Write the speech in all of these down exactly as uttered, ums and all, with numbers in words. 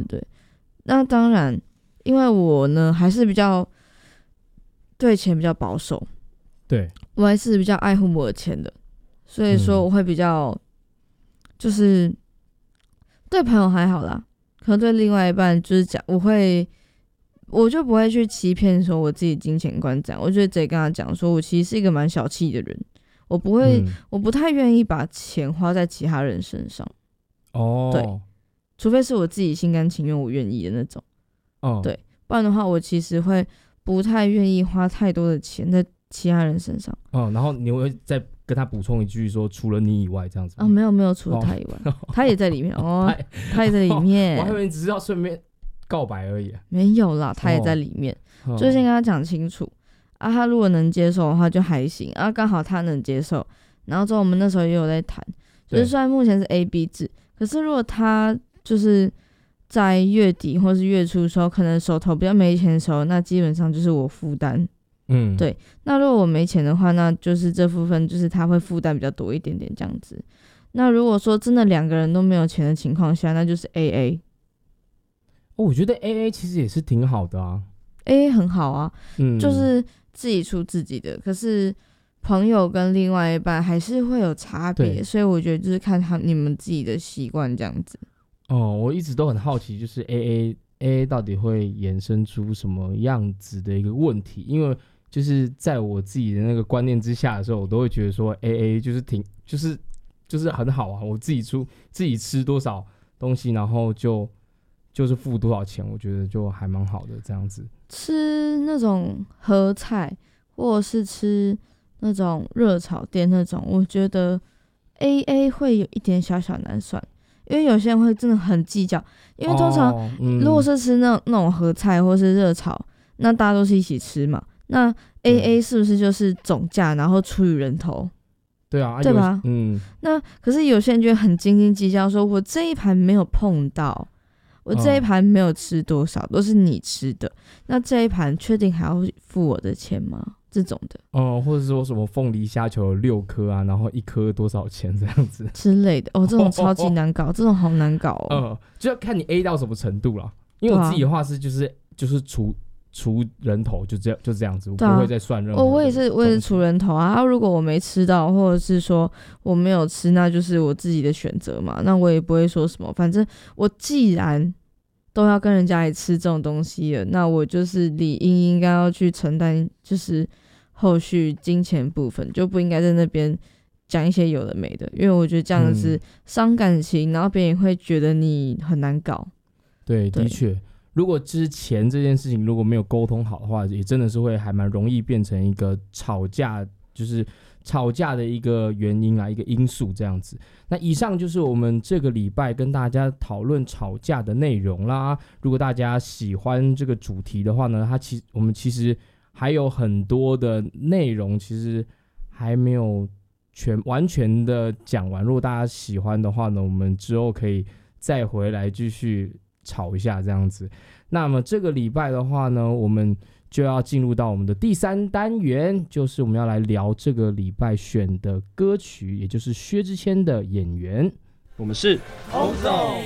对。那当然，因为我呢还是比较对钱比较保守， 对， 我还是比较爱护我的钱的，所以说我会比较、嗯、就是对朋友还好啦，可能对另外一半就是讲，我会我就不会去欺骗说我自己金钱观这样，我就直接跟他讲说我其实是一个蛮小气的人，我不会、嗯、我不太愿意把钱花在其他人身上。 哦， 对，除非是我自己心甘情愿我愿意的那种。哦，对，不然的话我其实会不太愿意花太多的钱在其他人身上。 哦，然后你会再跟他补充一句说除了你以外这样子吗？ 哦，没有没有，除了他以外、哦、他也在里面哦，他也在里面、 哦、我还以为你只是要顺便告白而已、啊、 没有啦，他也在里面、哦、就先跟他讲清楚啊，他如果能接受的话就还行啊，刚好他能接受，然后之后我们那时候也有在谈，就是虽然目前是 A B 制，可是如果他就是在月底或是月初的时候可能手头比较没钱的时候，那基本上就是我负担。嗯，对，那如果我没钱的话，那就是这部分就是他会负担比较多一点点这样子。那如果说真的两个人都没有钱的情况下，那就是 A A。 哦，我觉得 A A 其实也是挺好的啊， A A 很好啊、嗯、就是自己出自己的，可是朋友跟另外一半还是会有差别，所以我觉得就是看他你们自己的习惯这样子。 哦，我一直都很好奇，就是 A A A A 到底会衍生出什么样子的一个问题，因为就是在我自己的那个观念之下的时候，我都会觉得说 A A 就是挺就是就是很好啊，我自己出自己吃多少东西，然后就就是付多少钱，我觉得就还蛮好的这样子。 吃那种合菜或者是吃那种热炒店那种，我觉得 A A 会有一点小小难算，因为有些人会真的很计较，因为通常、哦嗯、如果是吃那种那种合菜或是热炒，那大家都是一起吃嘛，那 A A 是不是就是总价然后除以人头？ 对啊， 对吧？ 嗯， 那可是有些人就会很斤斤计较，说我这一盘没有碰到，我这一盘没有吃多少、哦、都是你吃的，那这一盘确定还要付我的钱吗？这种的哦，或者说什么凤梨虾球有六颗啊，然后一颗多少钱这样子之类的。哦，这种超级难搞，哦哦哦这种好难搞哦。 嗯，就要看你 A 到什么程度啦。因为我自己的话是就是、啊、就是除除人头就这样就这样子，我不会再算任何、啊。 我也是我也是除人头啊。啊如果我没吃到，或者是说我没有吃，那就是我自己的选择嘛。那我也不会说什么，反正我既然都要跟人家一起吃这种东西了，那我就是理应应该要去承担，就是后续金钱部分，就不应该在那边讲一些有的没的，因为我觉得这样子伤感情、嗯、然后别人也会觉得你很难搞。 对，的确，如果之前这件事情如果没有沟通好的话，也真的是会还蛮容易变成一个吵架，就是吵架的一个原因啊，一个因素这样子。那以上就是我们这个礼拜跟大家讨论吵架的内容啦。如果大家喜欢这个主题的话呢，它其我们其实还有很多的内容，其实还没有全完全的讲完。如果大家喜欢的话呢，我们之后可以再回来继续吵一下这样子。那么这个礼拜的话呢，我们就要进入到我们的第三单元，就是我们要来聊这个礼拜选的歌曲，也就是薛之谦的《演员》。 我们是欧总，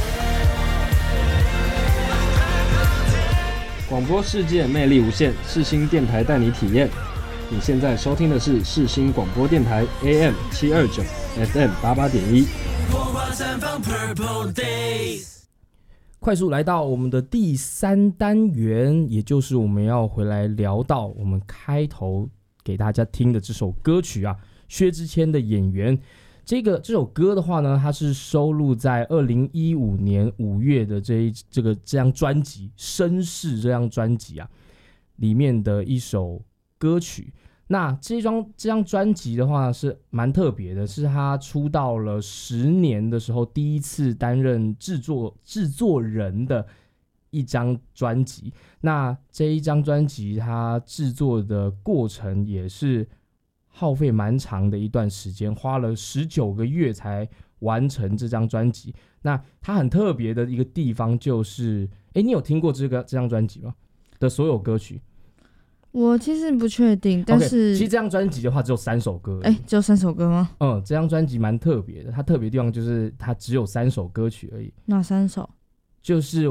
广播世界魅力无限，世新电台带你体验。你现在收听的是世新广播电台 A M 七二九 F M 八八点一。 快速来到我们的第三单元，也就是我们要回来聊到我们开头给大家听的这首歌曲啊，薛之谦的《演员》。这个这首歌的话呢，它是收录在二零一五年五月的这一这个这张专辑《绅士》这张专辑啊里面的一首歌曲。那这张这张专辑的话是蛮特别的，是他出道了十年的时候第一次担任制作制作人的一张专辑。那这一张专辑他制作的过程也是耗费蛮长的一段时间，花了十九个月才完成这张专辑。那它很特别的一个地方就是，哎，你有听过这个这张专辑吗？的所有歌曲？ 我其实不确定，但是、 okay, 其实这张专辑的话只有三首歌。 哎，只有三首歌吗？ 嗯，这张专辑蛮特别的，它特别的地方就是它只有三首歌曲而已。 哪三首？ 就是